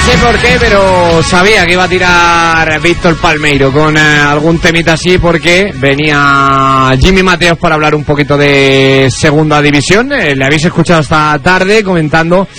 sé por qué, pero sabía que iba a tirar Víctor Palmeiro con algún temita así, porque venía Jimmy Mateos para hablar un poquito de segunda división. Le habéis escuchado esta tarde comentando